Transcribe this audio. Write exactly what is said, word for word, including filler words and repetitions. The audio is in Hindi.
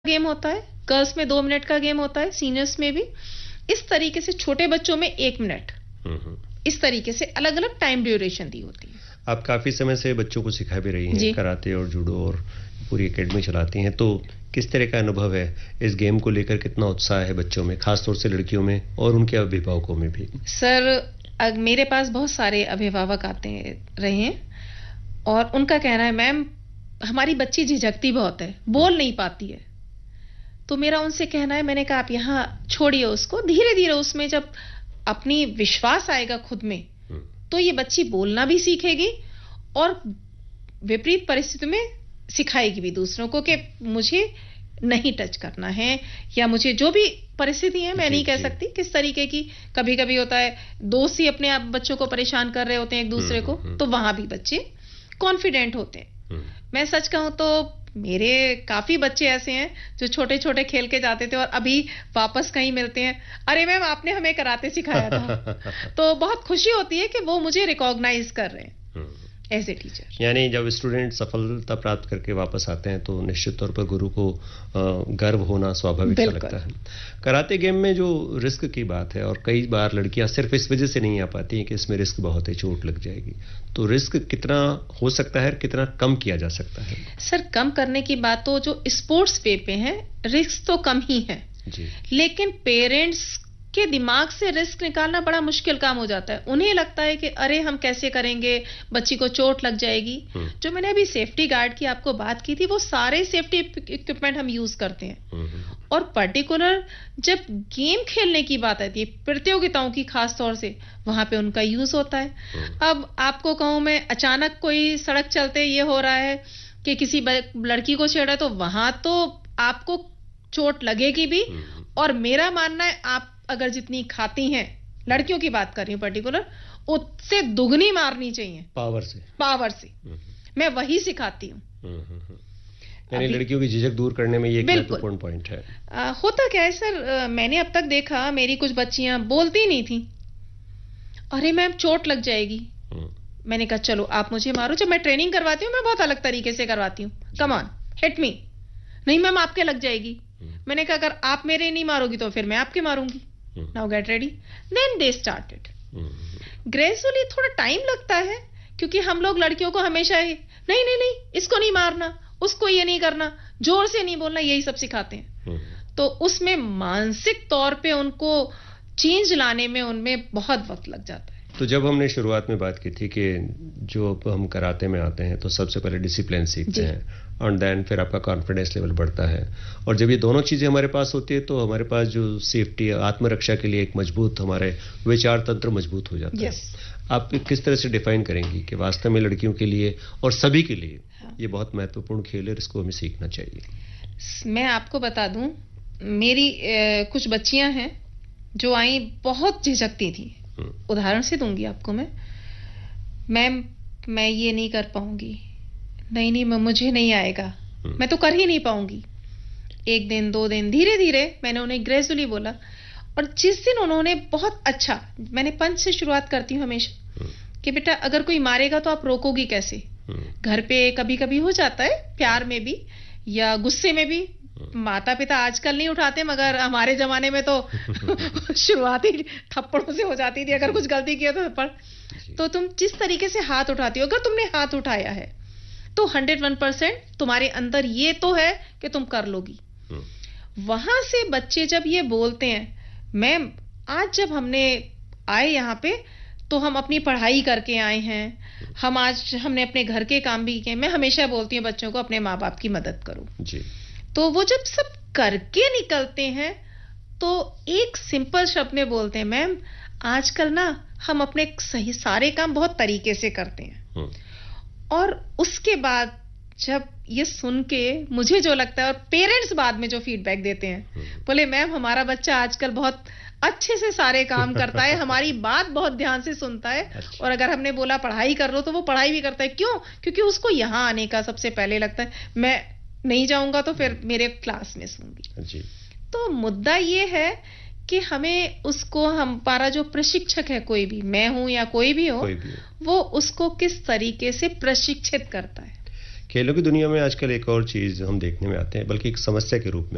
गेम होता है, गर्ल्स में दो मिनट का गेम होता है, सीनियर्स में भी इस तरीके से, छोटे बच्चों में एक मिनट, इस तरीके से अलग अलग टाइम ड्यूरेशन दी होती है। आप काफी समय से बच्चों को सिखा भी रही हैं, कराटे और जूडो, और पूरी एकेडमी चलाती हैं, तो किस तरह का अनुभव है इस गेम को लेकर? कितना उत्साह है बच्चों में, खासतौर से लड़कियों में और उनके अभिभावकों में भी? सर, अग, मेरे पास बहुत सारे अभिभावक आते रहे हैं और उनका कहना है, मैम हमारी बच्ची झिझकती बहुत है, बोल नहीं पाती है। तो मेरा उनसे कहना है, मैंने कहा आप यहाँ छोड़िए उसको, धीरे धीरे उसमें जब अपनी विश्वास आएगा खुद में, तो ये बच्ची बोलना भी सीखेगी और विपरीत परिस्थिति में सिखाएगी भी दूसरों को कि मुझे नहीं टच करना है, या मुझे जो भी परिस्थिति है, मैं नहीं कह सकती किस तरीके की। कभी कभी होता है दोस्त ही अपने आप बच्चों को परेशान कर रहे होते हैं एक दूसरे को, तो वहां भी बच्चे कॉन्फिडेंट होते हैं। मैं सच कहूं तो मेरे काफी बच्चे ऐसे हैं जो छोटे छोटे खेल के जाते थे और अभी वापस कहीं मिलते हैं, अरे मैम आपने हमें कराटे सिखाया था। तो बहुत खुशी होती है कि वो मुझे रिकॉग्नाइज कर रहे हैं एज ए टीचर। यानी जब स्टूडेंट सफलता प्राप्त करके वापस आते हैं तो निश्चित तौर पर गुरु को गर्व होना स्वाभाविक सा लगता है। कराटे गेम में जो रिस्क की बात है, और कई बार लड़कियां सिर्फ इस वजह से नहीं आ पाती हैं कि इसमें रिस्क बहुत है, चोट लग जाएगी, तो रिस्क कितना हो सकता है, कितना कम किया जा सकता है? सर, कम करने की बात तो जो स्पोर्ट्स वे पे है, रिस्क तो कम ही है जी। लेकिन पेरेंट्स के दिमाग से रिस्क निकालना बड़ा मुश्किल काम हो जाता है। उन्हें लगता है कि अरे हम कैसे करेंगे, बच्ची को चोट लग जाएगी। जो मैंने अभी सेफ्टी गार्ड की आपको बात की थी, वो सारे सेफ्टी इक्विपमेंट हम यूज करते हैं। और पर्टिकुलर जब गेम खेलने की बात आती है, प्रतियोगिताओं की खास तौर से, वहां पे उनका यूज होता है। अब आपको कहूं मैं, अचानक कोई सड़क चलते ये हो रहा है कि किसी लड़की को छेड़ा, तो वहां तो आपको चोट लगेगी भी। और मेरा मानना है, आप अगर जितनी खाती हैं, लड़कियों की बात कर रही हूं पर्टिकुलर, उससे दुगनी मारनी चाहिए पावर से पावर से मैं वही सिखाती हूं। यानी लड़कियों की झिझक दूर करने में ये एक महत्वपूर्ण पॉइंट है। आ, होता क्या है सर, आ, मैंने अब तक देखा, मेरी कुछ बच्चियां बोलती नहीं थी, अरे मैम चोट लग जाएगी। मैंने कहा चलो आप मुझे मारो। जब मैं ट्रेनिंग करवाती हूँ, मैं बहुत अलग तरीके से करवाती हूँ, कम ऑन हिट मी। नहीं मैम आपके लग जाएगी। मैंने कहा अगर आप मेरे नहीं मारोगी तो फिर मैं आपके मारूंगी। Now get ready. Then they started. Gradually थोड़ा टाइम लगता है, क्योंकि हम लोग लड़कियों को हमेशा ही नहीं नहीं नहीं इसको नहीं मारना, उसको ये नहीं करना, जोर से नहीं बोलना, यही सब सिखाते हैं। तो उसमें मानसिक तौर पे उनको चेंज लाने में उनमें बहुत वक्त लग जाता है। तो जब हमने शुरुआत में बात की थी कि जो हम कराटे में आते हैं तो सबसे पहले डिसिप्लिन सीखते हैं, और देन फिर आपका कॉन्फिडेंस लेवल बढ़ता है, और जब ये दोनों चीजें हमारे पास होती है तो हमारे पास जो सेफ्टी, आत्मरक्षा के लिए एक मजबूत, हमारे विचार तंत्र मजबूत हो जाता yes. है। आप किस तरह से डिफाइन करेंगी कि वास्तव में लड़कियों के लिए और सभी के लिए हाँ. ये बहुत महत्वपूर्ण खेल है, इसको हमें सीखना चाहिए? मैं आपको बता दूं, मेरी ए, कुछ बच्चियां हैं जो आई बहुत झिझकती थी। उदाहरण से दूंगी आपको मैं, मैम मैं ये नहीं कर पाऊंगी, नहीं नहीं मैं मुझे नहीं आएगा, मैं तो कर ही नहीं पाऊंगी। एक दिन, दो दिन, धीरे धीरे मैंने उन्हें ग्रेजुअली बोला, और जिस दिन उन्होंने बहुत अच्छा, मैंने पंच से शुरुआत करती हूँ हमेशा कि बेटा अगर कोई मारेगा तो आप रोकोगी कैसे। घर पे कभी कभी हो जाता है, प्यार में भी या गुस्से में भी, माता पिता आजकल नहीं उठाते, मगर हमारे जमाने में तो शुरुआती थप्पड़ों से हो जाती थी, अगर कुछ गलती किया तो थप्पड़। तो तुम जिस तरीके से हाथ उठाती हो, अगर तुमने हाथ उठाया है तो हंड्रेड वन परसेंट तुम्हारे अंदर ये तो है कि तुम कर लोगी। वहां से बच्चे जब ये बोलते हैं, मैम आज जब हमने आए यहाँ पे तो हम अपनी पढ़ाई करके आए हैं, हम आज हमने अपने घर के काम भी किए। मैं हमेशा बोलती हूँ बच्चों को, अपने माँ बाप की मदद करो जी। तो वो जब सब करके निकलते हैं तो एक सिंपल शब्द में बोलते हैं, मैम आजकल ना हम अपने सही सारे काम बहुत तरीके से करते हैं। और उसके बाद जब ये सुन के मुझे जो लगता है, और पेरेंट्स बाद में जो फीडबैक देते हैं, बोले मैम हमारा बच्चा आजकल बहुत अच्छे से सारे काम करता है, हमारी बात बहुत ध्यान से सुनता है, अच्छा। और अगर हमने बोला पढ़ाई कर लो तो वो पढ़ाई भी करता है। क्यों? क्योंकि उसको यहाँ आने का सबसे पहले लगता है, मैं नहीं जाऊंगा तो फिर मेरे क्लास मिस होंगी। तो मुद्दा ये है कि हमें उसको, हमारा जो प्रशिक्षक है, कोई भी, मैं हूं या कोई भी हो, कोई भी हो, वो उसको किस तरीके से प्रशिक्षित करता है। खेलों की दुनिया में आजकल एक और चीज हम देखने में आते हैं, बल्कि एक समस्या के रूप में